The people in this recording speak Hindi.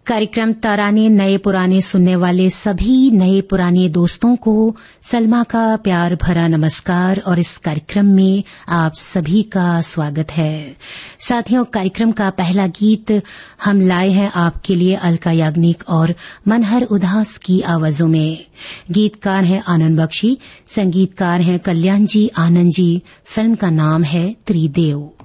कार्यक्रम तराने नए पुराने सुनने वाले सभी नए पुराने दोस्तों को सलमा का प्यार भरा नमस्कार और इस कार्यक्रम में आप सभी का स्वागत है। साथियों, कार्यक्रम का पहला गीत हम लाए हैं आपके लिए अलका याग्निक और मनहर उदास की आवाजों में। गीतकार हैं आनंद बख्शी, संगीतकार हैं कल्याण जी आनंद जी। फिल्म का नाम है त्रिदेव।